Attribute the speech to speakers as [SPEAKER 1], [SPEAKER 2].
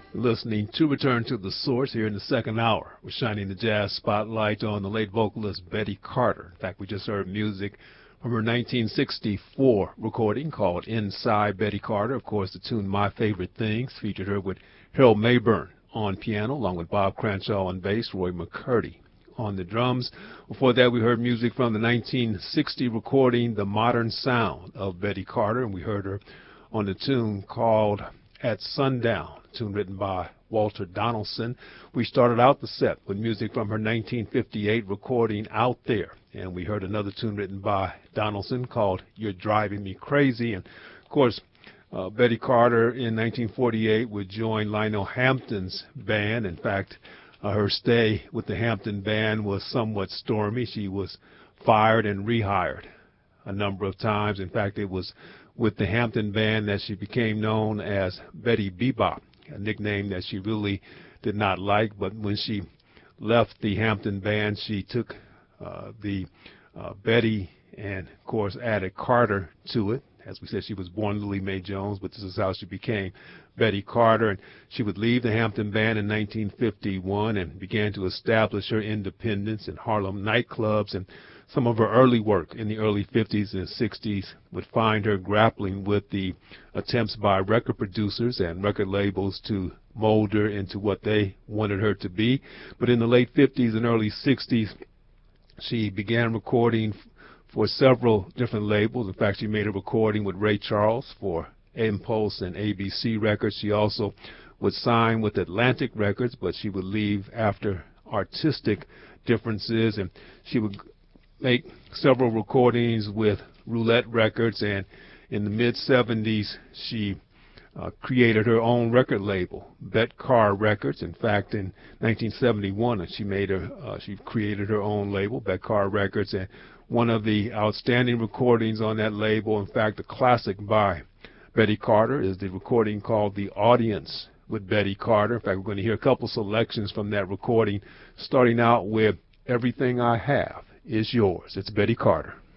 [SPEAKER 1] Listening to Return to the Source here in the second hour. We're shining the jazz spotlight on the late vocalist Betty Carter. In fact, we just heard music from her 1964 recording called Inside Betty Carter. Of course, the tune My Favorite Things featured her with Harold Mayburn on piano, along with Bob Cranshaw on bass, Roy McCurdy on the drums. Before that, we heard music from the 1960 recording The Modern Sound of Betty Carter, and we heard her on the tune called At Sundown, a tune written by Walter Donaldson. We started out the set with music from her 1958 recording Out There, and we heard another tune written by Donaldson called You're Driving Me Crazy. And of course, Betty Carter in 1948 would join Lionel Hampton's band. In fact, her stay with the Hampton band was somewhat stormy. She was fired and rehired a number of times. In fact, it was with the Hampton band that she became known as Betty Bebop, a nickname that she really did not like. But when she left the Hampton band, she took the Betty and, of course, added Carter to it. As we said, she was born Lily Mae Jones, but this is how she became Betty Carter. And she would leave the Hampton band in 1951 and began to establish her independence in Harlem nightclubs. And some of her early work in the early 50s and 60s would find her grappling with the attempts by record producers and record labels to mold her into what they wanted her to be. But in the late 50s and early 60s, she began recording for several different labels. In fact, she made a recording with Ray Charles for Impulse and ABC Records. She also would sign with Atlantic Records, but she would leave after artistic differences, and she would make several recordings with Roulette Records, and in the mid-70s she created her own record label, Betcar Records. In fact, in 1971 she created her own label, Betcar Records, and one of the outstanding recordings on that label, in fact a classic by Betty Carter, is the recording called The Audience with Betty Carter. In fact, we're going to hear a couple selections from that recording, starting out with Everything I Have Is Yours. It's Betty Carter.